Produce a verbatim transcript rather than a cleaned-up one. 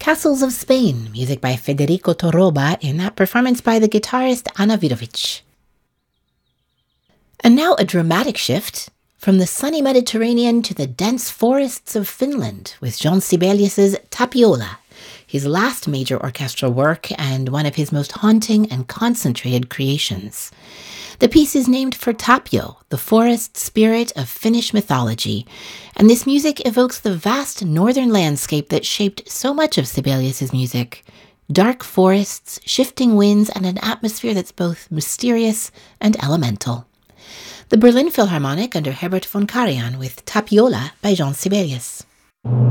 Castles of Spain, music by Federico Torroba, in that performance by the guitarist Ana Vidovic. And now a dramatic shift from the sunny Mediterranean to the dense forests of Finland with Jean Sibelius's Tapiola, his last major orchestral work and one of his most haunting and concentrated creations. The piece is named for Tapio, the forest spirit of Finnish mythology, and this music evokes the vast northern landscape that shaped so much of Sibelius's music. Dark forests, shifting winds, and an atmosphere that's both mysterious and elemental. The Berlin Philharmonic under Herbert von Karajan with Tapiola by Jean Sibelius.